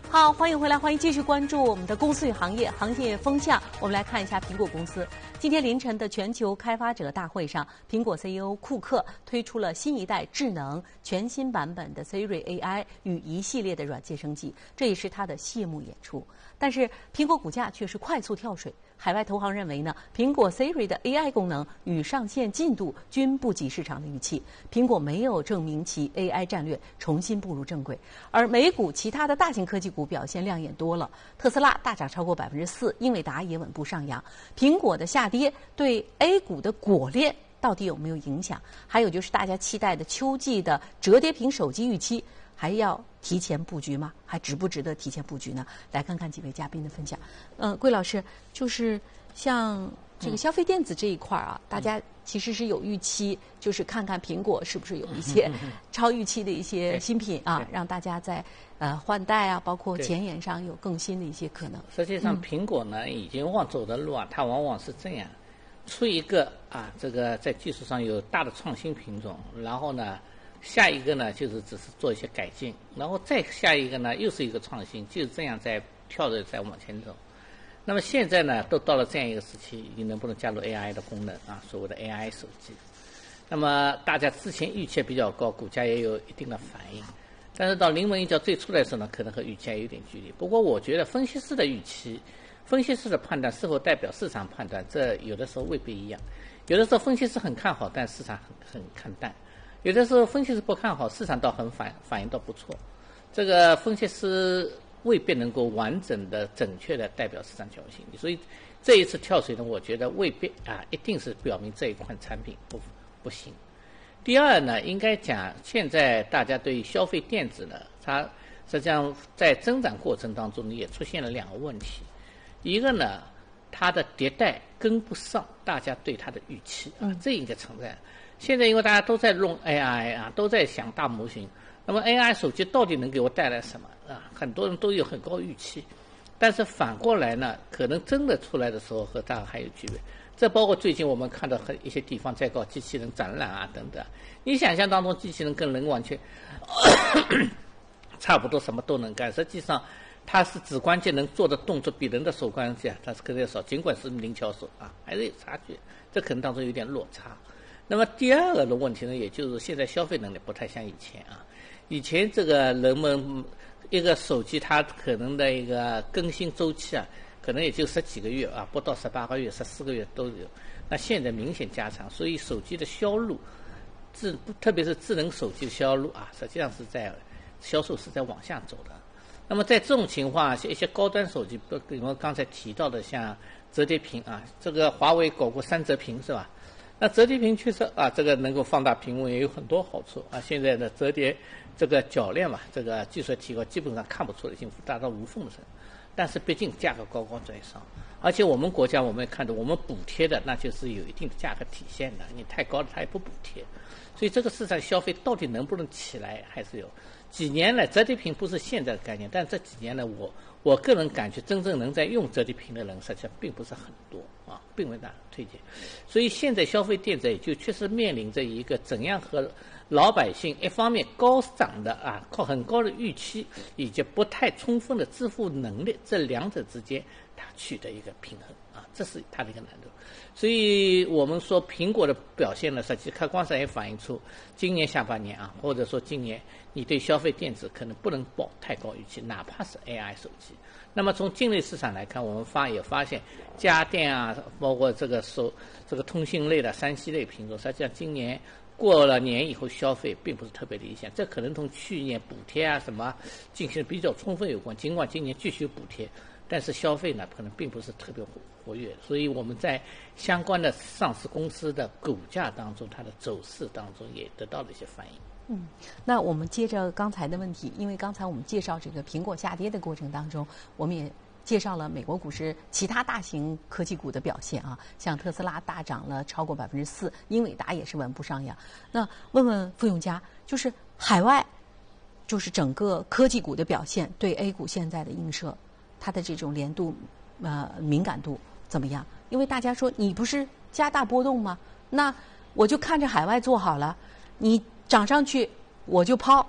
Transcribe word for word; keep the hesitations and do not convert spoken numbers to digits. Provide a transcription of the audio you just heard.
好，欢迎回来，欢迎继续关注我们的公司与行业行业风向。我们来看一下苹果公司。今天凌晨的全球开发者大会上，苹果 C E O 库克推出了新一代智能全新版本的 Siri A I 与一系列的软件升级，这也是它的谢幕演出。但是苹果股价却是快速跳水。海外投行认为呢，苹果 Siri 的 A I 功能与上线进度均不及市场的预期，苹果没有证明其 A I 战略重新步入正轨。而美股其他的大型科技股表现亮眼多了，特斯拉大涨超过百分之四，英伟达也稳步上扬。苹果的下跌对 A 股的果链到底有没有影响？还有就是大家期待的秋季的折叠屏手机预期，还要提前布局吗？还值不值得提前布局呢？来看看几位嘉宾的分享。嗯、呃，桂老师，就是像这个消费电子这一块啊，嗯、大家其实是有预期，就是看看苹果是不是有一些超预期的一些新品啊，让大家在呃换代啊，包括前沿上有更新的一些可能。 实际上，苹果呢、嗯、已经往走的路啊，它往往是这样，出一个啊，这个在技术上有大的创新品种，然后呢。下一个呢，就是只是做一些改进，然后再下一个呢，又是一个创新，就是这样在跳着在往前走。那么现在呢，都到了这样一个时期，你能不能加入 A I 的功能啊？所谓的 A I 手机。那么大家之前预期比较高，股价也有一定的反应，但是到临门一脚最初来说呢，可能和预期还有点距离。不过我觉得分析师的预期，分析师的判断是否代表市场判断，这有的时候未必一样。有的时候分析师很看好，但市场很很看淡。有的时候分析师不看好，市场倒很反反应倒不错，这个分析师未必能够完整的、准确的代表市场交易心理，所以这一次跳水呢，我觉得未必啊，一定是表明这一款产品不不行。第二呢，应该讲现在大家对于消费电子呢，它实际上在增长过程当中也出现了两个问题，一个呢，它的迭代跟不上大家对它的预期啊，这应该存在。现在因为大家都在用 A I 啊，都在想大模型，那么 A I 手机到底能给我带来什么啊？很多人都有很高预期，但是反过来呢，可能真的出来的时候和大家还有区别。这包括最近我们看到很一些地方在搞机器人展览啊等等。你想象当中机器人跟人完全差不多，什么都能干，实际上它是指关节能做的动作比人的手关节它是更加少，尽管是灵巧手啊，还是有差距，这可能当中有点落差。那么第二个的问题呢，也就是现在消费能力不太像以前啊。以前这个人们一个手机它可能的一个更新周期啊，可能也就十几个月啊，不到十八个月、十四个月都有。那现在明显加长，所以手机的销路，智特别是智能手机的销路啊，实际上是在销售是在往下走的。那么在这种情况下，一些高端手机，比如刚才提到的像折叠屏啊，这个华为搞过三折屏是吧？那折叠屏确实啊，这个能够放大屏幕也有很多好处啊。现在的折叠这个铰链嘛，这个技术提高，基本上看不出来，已经达到无缝的。但是毕竟价格高高在上，而且我们国家我们也看到，我们补贴的那就是有一定的价格体现的，你太高了它也不补贴，所以这个市场消费到底能不能起来，还是有几年来折叠屏不是现在的概念，但这几年来我我个人感觉真正能在用折叠屏的人实际上并不是很多啊，并未大推荐。所以现在消费电子也就确实面临着一个怎样和老百姓一方面高涨的啊靠很高的预期以及不太充分的支付能力这两者之间它取得一个平衡啊，这是它的一个难度。所以我们说苹果的表现呢，实际客观上也反映出今年下半年啊，或者说今年你对消费电子可能不能抱太高预期，哪怕是 A I 手机。那么从境内市场来看，我们发也发现家电啊，包括这个手这个通信类的三 C 类品种，实际上今年过了年以后消费并不是特别理想，这可能同去年补贴啊什么进行比较充分有关。尽管今年继续补贴，但是消费呢可能并不是特别活跃，所以我们在相关的上市公司的股价当中，它的走势当中也得到了一些反应。 嗯，那我们接着刚才的问题，因为刚才我们介绍这个苹果下跌的过程当中，我们也介绍了美国股市其他大型科技股的表现啊，像特斯拉大涨了超过百分之四，英伟达也是稳步上扬。那问问傅永嘉，就是海外，就是整个科技股的表现对 A 股现在的映射，它的这种连度、呃敏感度怎么样？因为大家说你不是加大波动吗？那我就看着海外做好了，你涨上去我就抛。